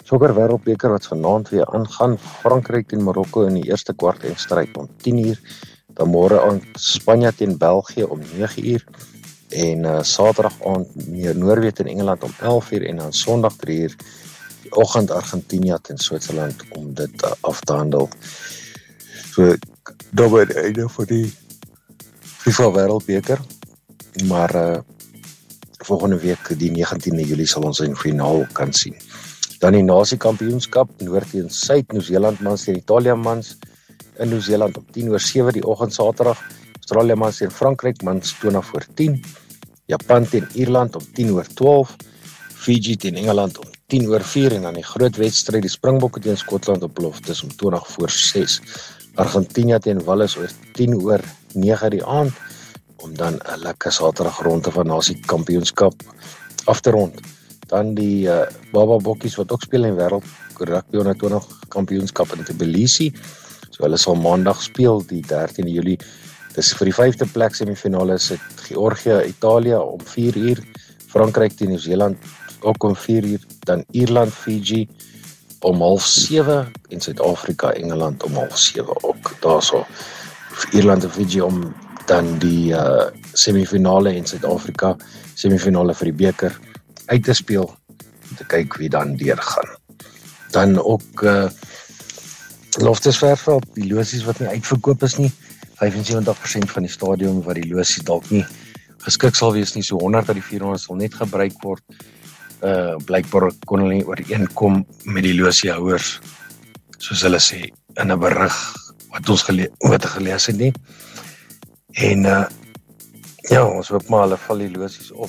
Sokker Wêreldbeker wat vanaand weer aangaan, Frankryk teen Marokko in die eerste kwartfinale om 10:00, dan môre aand Spanje teen België om 9:00 en Saterdag aand Noorwe teen Engeland om 11:00 en dan Sondag 3:00 die oggend Argentinië teen Switserland om dit af te handel. So daar by die einde van die FIFA Wêreldbeker, maar volgende week die 19de Julie sal ons in finaal kan sien. Dan die Nasie-kampioenskap, Noord teen Suid, Nieu-Seeland mans teen Italië mans in Nieu-Seeland om 10:07 die oggend Saterdag, Australië mans teen Frankryk mans 20:10, Japan teen Ierland om 10:12, Fiji teen Engeland om 10:04 en dan die groot wedstryd, die Springbokke teen Skotland op beloftes om 20:06, Argentinië teen Wales oor 10:09 die aand, om dan 'n lekker Saterdag ronde van Nasie-kampioenskap af te rond. Dan die Baba Bokkies wat ook speel in wêreld rugby onder 20 kampioenskap in Tbilisi. So hulle sal maandag speel die 13de Julie. Dis vir die 5de plek semifinale is Georgië, Italië om 4:00, Frankryk teen Nieu-Seeland ook om 4:00, dan Ierland, Fiji om 6:30 en Suid-Afrika, Engeland om 6:30 ook. Daarso vir Ierland en Fiji om dan die semifinale en Suid-Afrika semifinale vir die beker uit te speel, om te kyk wie dan deurgaan. Dan ook Loftusversveld, die losies wat nie uitverkoop is nie, 75% van die stadion wat die losies dalk nie geskik sal wees nie, so 100 uit die 400 sal net gebruik word. Blykbaar kon hulle nie ooreenkom met die losiehouers, soos hulle sê, in 'n berig wat ons gelees het nie. En ja, ons hoop maar hulle val die losies op.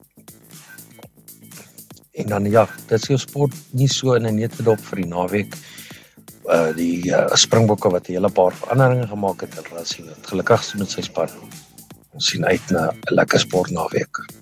En dan ja, dit is jou sport nie so in 'n netedop vir die naweek. Die Springbokke wat 'n hele paar veranderinge gemaak het, en hulle sien dit gelukkig met sy span. Ons sien uit na 'n lekker sport naweek.